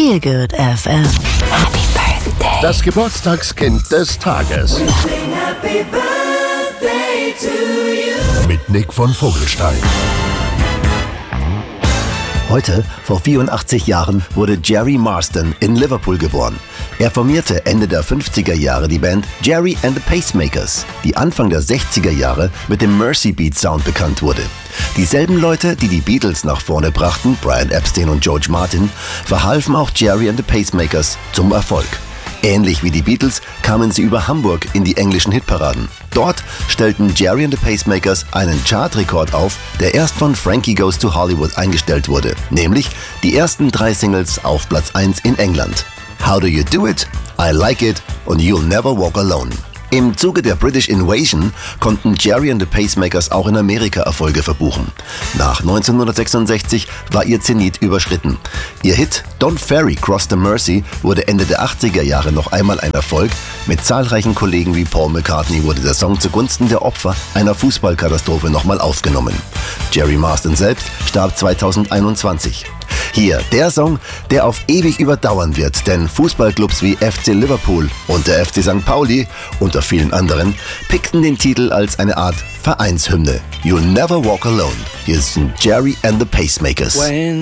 Feel Good FM. Happy Birthday. Das Geburtstagskind des Tages. Happy birthday to you. Mit Nick von Vogelstein. Heute, vor 84 Jahren, wurde Gerry Marsden in Liverpool geboren. Er formierte Ende der 50er Jahre die Band Gerry and the Pacemakers, die Anfang der 60er Jahre mit dem Mersey Beat Sound bekannt wurde. Dieselben Leute, die die Beatles nach vorne brachten, Brian Epstein und George Martin, verhalfen auch Gerry and the Pacemakers zum Erfolg. Ähnlich wie die Beatles kamen sie über Hamburg in die englischen Hitparaden. Dort stellten Gerry and the Pacemakers einen Chartrekord auf, der erst von Frankie Goes to Hollywood eingestellt wurde, nämlich die ersten 3 Singles auf Platz 1 in England. How Do You Do It, I Like It und You'll Never Walk Alone. Im Zuge der British Invasion konnten Gerry and the Pacemakers auch in Amerika Erfolge verbuchen. Nach 1966 war ihr Zenit überschritten. Ihr Hit Don't Ferry Cross the Mersey wurde Ende der 80er Jahre noch einmal ein Erfolg. Mit zahlreichen Kollegen wie Paul McCartney wurde der Song zugunsten der Opfer einer Fußballkatastrophe nochmal aufgenommen. Gerry Marsden selbst starb 2021. Hier der Song, der auf ewig überdauern wird, denn Fußballclubs wie FC Liverpool und der FC St. Pauli, unter vielen anderen, pickten den Titel als eine Art Vereinshymne. You'll Never Walk Alone. Hier sind Gerry and the Pacemakers.